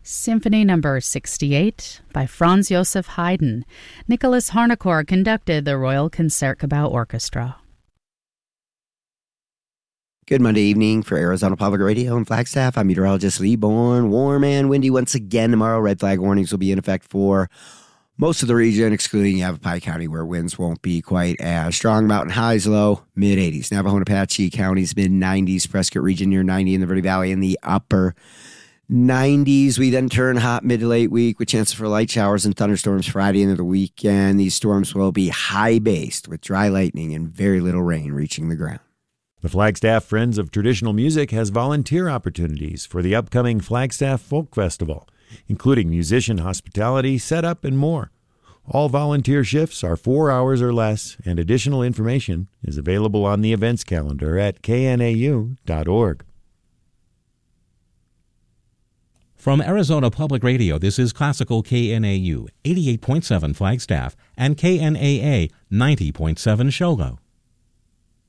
Symphony No. 68 by Franz Joseph Haydn. Nicholas Harnoncourt conducted the Royal Concertgebouw Orchestra. Good Monday evening for Arizona Public Radio and Flagstaff. I'm meteorologist Lee Bourne. Warm and windy once again tomorrow. Red flag warnings will be in effect for most of the region, excluding Yavapai County, where winds won't be quite as strong. Mountain highs low, mid-80s. Navajo and Apache counties, mid-90s. Prescott region near 90 in the Verde Valley in the upper 90s. We then turn hot mid to late week with chances for light showers and thunderstorms Friday into the weekend. These storms will be high-based with dry lightning and very little rain reaching the ground. The Flagstaff Friends of Traditional Music has volunteer opportunities for the upcoming Flagstaff Folk Festival, including musician hospitality, setup, and more. All volunteer shifts are 4 hours or less, and additional information is available on the events calendar at knau.org. From Arizona Public Radio, this is Classical KNAU 88.7 Flagstaff and KNAA 90.7 Shogo.